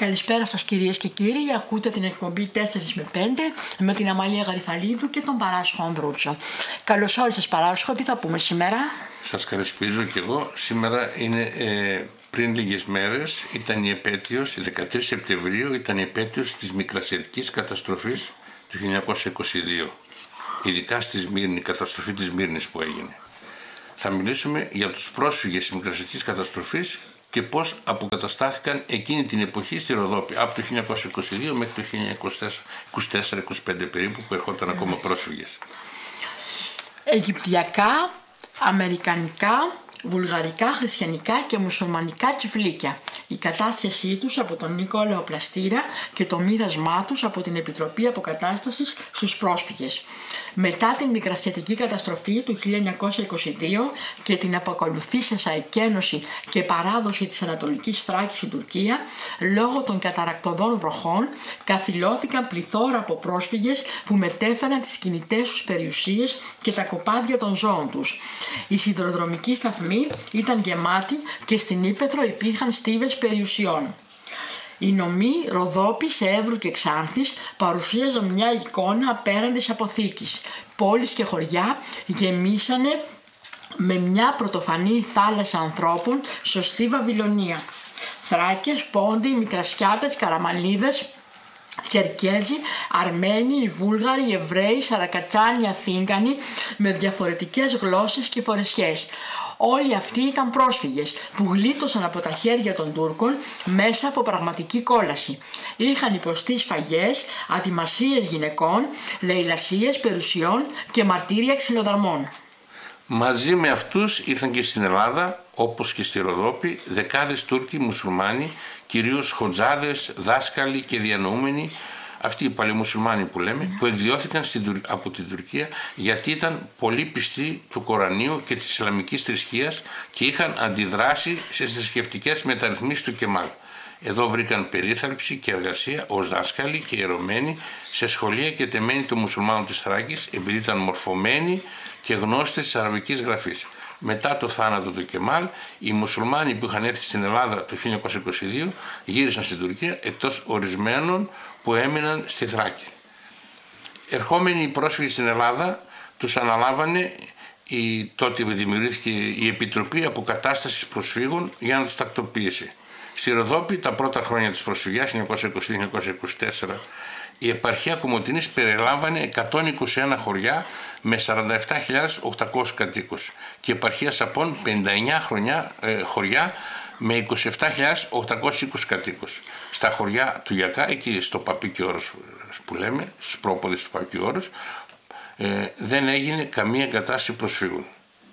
Καλησπέρα σας κυρίες και κύριοι, ακούτε την εκπομπή 4 με 5 με την Αμαλία Γαριφαλίδου και τον Παράσχο Ανδρούτσο. Καλώς όρισες Παράσχο, τι θα πούμε σήμερα? Σας καλησπίζω και εγώ. Σήμερα είναι πριν λίγες μέρες, ήταν η επέτειος, η 13 Σεπτεμβρίου ήταν η επέτειος της μικρασιατικής καταστροφής του 1922. Ειδικά στη Σμύρνη, η καταστροφή της Σμύρνης που έγινε. Θα μιλήσουμε για τους πρόσφυγες της μικρασιατικής καταστροφής και πώς αποκαταστάθηκαν εκείνη την εποχή στη Ροδόπη, από το 1922 μέχρι το 1924-25 περίπου, που ερχόταν ακόμα πρόσφυγες. Αιγυπτιακά, αμερικανικά, βουλγαρικά, χριστιανικά και μουσουλμανικά τσιφλίκια. Η κατάσχεσή τους από τον Νικόλαο Πλαστήρα και το μοίρασμά τους από την Επιτροπή Αποκατάστασης στους πρόσφυγες. Μετά την μικρασιατική καταστροφή του 1922 και την απακολουθήσασα εκένωση και παράδοση της Ανατολικής Θράκης στην Τουρκία, λόγω των καταρακτωδών βροχών καθυλώθηκαν πληθώρα από πρόσφυγες που μετέφεραν τις κινητές τους περιουσίες και τα κοπάδια των ζώων τους. Οι σιδηροδρομικοί σταθμοί ήταν γεμάτοι και στην ύπαιθρο υπήρχαν στίβες περιουσιών. Οι νομοί Ροδόπης, Εύρου και Ξάνθης παρουσίαζαν μια εικόνα απέραντης αποθήκης. Πόλεις και χωριά γεμίσανε με μια πρωτοφανή θάλασσα ανθρώπων, σωστή Βαβυλωνία. Θράκες, Πόντιοι, Μικρασιάτες, Καραμανλίδες, Τσερκέζοι, Αρμένοι, Βούλγαροι, Εβραίοι, Σαρακατσάνοι, Αθήγανοι με διαφορετικές γλώσσες και φορεσιές. Όλοι αυτοί ήταν πρόσφυγες που γλίτωσαν από τα χέρια των Τούρκων μέσα από πραγματική κόλαση. Είχαν υποστεί σφαγές, ατιμασίες γυναικών, λαιλασίες περιουσιών και μαρτύρια ξυλοδαρμών. Μαζί με αυτούς ήρθαν και στην Ελλάδα, όπως και στη Ροδόπη, δεκάδες Τούρκοι μουσουλμάνοι, κυρίως χοντζάδες, δάσκαλοι και διανοούμενοι, αυτοί οι παλαιομουσουλμάνοι που λέμε, που εκδιώθηκαν από την Τουρκία γιατί ήταν πολύ πιστοί του Κορανίου και της Ισλαμικής θρησκείας και είχαν αντιδράσει στις θρησκευτικές μεταρρυθμίσεις του Κεμάλ. Εδώ βρήκαν περίθαλψη και εργασία ως δάσκαλοι και ιερωμένοι σε σχολεία και τεμένοι των μουσουλμάνων της Θράκης, επειδή ήταν μορφωμένοι και γνώστες της αραβικής γραφής. Μετά το θάνατο του Κεμάλ, οι μουσουλμάνοι που είχαν έρθει στην Ελλάδα το 1922 γύρισαν στην Τουρκία, εκτός ορισμένων που έμειναν στη Θράκη. Ερχόμενοι οι πρόσφυγες στην Ελλάδα, τους αναλάβανε τότε δημιουργήθηκε η Επιτροπή Αποκατάστασης Προσφύγων για να τους τακτοποιήσει. Στη Ροδόπη, τα πρώτα χρόνια της προσφυγιάς, 1920-1924, η επαρχία Κομοτηνής περιλάμβανε 121 χωριά με 47.800 κατοίκους και η επαρχία Σαπών 59 χωριά με 27.820 κατοίκους. Στα χωριά του Γιακά, εκεί στο Παπίκι Όρος που λέμε, στους πρόποδες του Παπίκι Όρος, δεν έγινε καμία εγκατάσταση προσφύγων.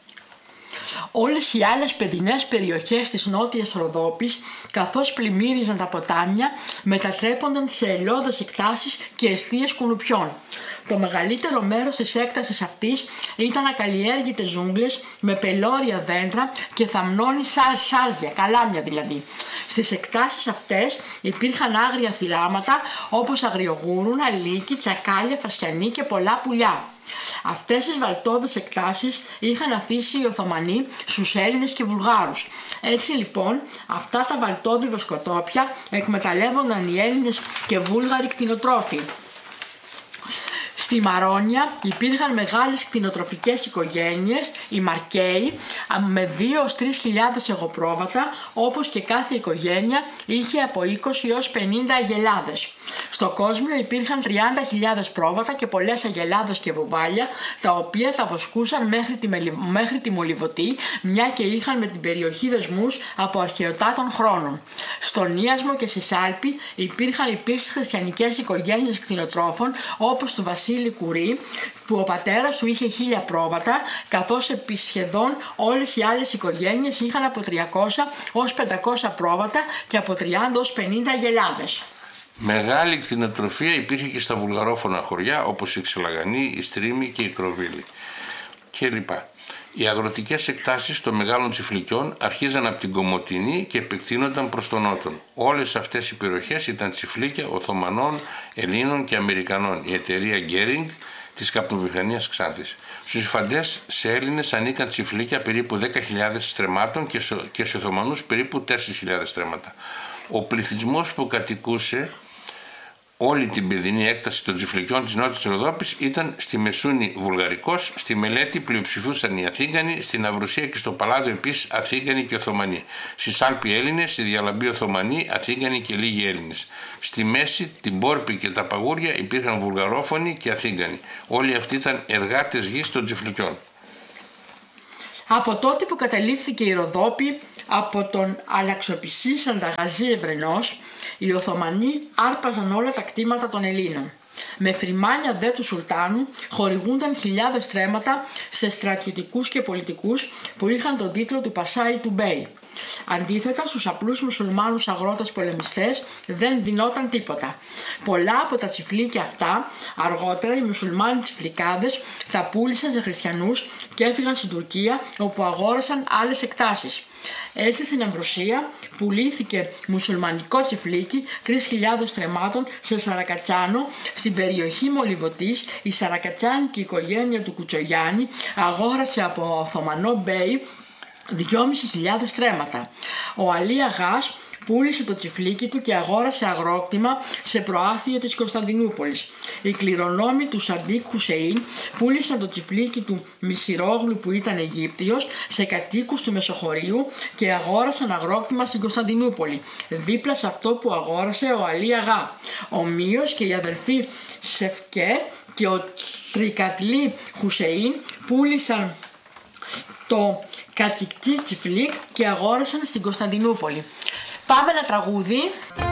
Όλες οι άλλες παιδινές περιοχές της νότιας Ροδόπης, καθώς πλημμύριζαν τα ποτάμια, μετατρέπονταν σε ελαιόδες εκτάσεις και εστίες κουνουπιών. Το μεγαλύτερο μέρος της έκτασης αυτής ήταν ακαλλιέργητες ζούγκλες με πελώρια δέντρα και θαμνώνει σάζια, καλάμια δηλαδή. Στις εκτάσεις αυτές υπήρχαν άγρια θηράματα όπως αγριογούρουνα, λύκη, τσακάλια, φασιανή και πολλά πουλιά. Αυτές τις βαλτώδες εκτάσεις είχαν αφήσει οι Οθωμανοί στους Έλληνες και Βουλγάρους. Έτσι λοιπόν αυτά τα βαλτώδη βοσκοτόπια εκμεταλλεύονταν οι Έλληνες και Βούλγαροι κτηνοτρόφοι. Στη Μαρόνια υπήρχαν μεγάλες κτηνοτροφικές οικογένειες, οι Μαρκαίοι, με 2-3 εγωπρόβατα, όπως και κάθε οικογένεια είχε από 20 έως 50 αγελάδες. Στο κόσμο υπήρχαν 30.000 πρόβατα και πολλές αγελάδες και βουβάλια, τα οποία τα βοσκούσαν μέχρι τη Μολυβωτή, μια και είχαν με την περιοχή δεσμούς από αρχαιοτάτων χρόνων. Στον Ίασμο και στη Σάλπη υπήρχαν επίσης χριστιανικές οικογένειες κτηνοτρόφων, όπως του Βασίλη Κουρί, που ο πατέρας του είχε 1000 πρόβατα, καθώς σχεδόν όλες οι άλλες οικογένειες είχαν από 300 ως 500 πρόβατα και από 30 ως 50 αγελάδες. Μεγάλη κτηνοτροφία υπήρχε και στα βουλγαρόφωνα χωριά, όπως η Ξελαγανή, η Στρίμη και η Κροβίλη κλπ. Οι αγροτικές εκτάσεις των μεγάλων τσιφλικιών αρχίζαν από την Κομοτηνή και επεκτείνονταν προς τον νότον. Όλες αυτές οι περιοχές ήταν τσιφλίκια Οθωμανών, Ελλήνων και Αμερικανών. Η εταιρεία Γκέρινγκ της καπνοβιομηχανίας Ξάνθης. Στους υφαντές σε Έλληνες ανήκαν τσιφλίκια περίπου 10.000 στρεμμάτων και σε Οθωμανούς περίπου 4.000 στρέμματα. Ο πληθυσμός που κατοικούσε όλη την παιδινή έκταση των Τσιφλικιών της Νότιας Ροδόπης ήταν στη Μεσούνη βουλγαρικός, στη Μελέτη πλειοψηφούσαν οι Αθήγανοι, στην Αυρουσία και στο Παλάδιο επίσης Αθήγανοι και Οθωμανοί. Στη Σάλπη Έλληνες, στη Διαλαμπή Οθωμανοί, Αθήγανοι και λίγοι Έλληνες. Στη μέση, την Πόρπη και τα Παγούρια υπήρχαν βουλγαρόφωνοι και Αθήγανοι. Όλοι αυτοί ήταν εργάτες γης των Τσιφλικιών. Από τότε που καταλήφθηκε η Ροδόπη από τον αλλαξοπισήσαντα Γαζί Ευρενός, οι Οθωμανοί άρπαζαν όλα τα κτήματα των Ελλήνων. Με φρυμάνια δε του Σουλτάνου χορηγούνταν χιλιάδες στρέμματα σε στρατιωτικούς και πολιτικούς που είχαν τον τίτλο του Πασάι του Μπέι. Αντίθετα, στους απλούς μουσουλμάνους αγρότες πολεμιστές δεν δινόταν τίποτα. Πολλά από τα τσιφλίκια αυτά, αργότερα οι μουσουλμάνοι τσιφλικάδες τα πούλησαν σε χριστιανούς και έφυγαν στην Τουρκία, όπου αγόρασαν άλλες εκτάσεις. Έτσι στην Αμβροσία πουλήθηκε μουσουλμανικό τσιφλίκι 3.000 στρεμμάτων σε Σαρακατσάνο. Στην περιοχή Μολυβωτής η σαρακατσάνικη οικογένεια του Κουτσογιάννη αγόρασε από Οθωμανό Μπέι 2.500 στρέμματα. Ο Αλή Αγάς πούλησε το τσιφλίκι του και αγόρασε αγρόκτημα σε προάστιο της Κωνσταντινούπολης. Οι κληρονόμοι του Σαντίκ Χουσεΐν πούλησαν το τσιφλίκι του Μισιρόγλου, που ήταν Αιγύπτιος, σε κατοίκους του Μεσοχωρίου και αγόρασαν αγρόκτημα στην Κωνσταντινούπολη, δίπλα σε αυτό που αγόρασε ο Αλή Αγά. Ομοίως και οι αδελφοί Σεφκέτ και ο Τρικατλή Χουσεΐν πούλησαν το κατσικτή τσιφλίκ και αγόρασαν στην Κωνσταντινούπολη. Πάμε ένα τραγούδι.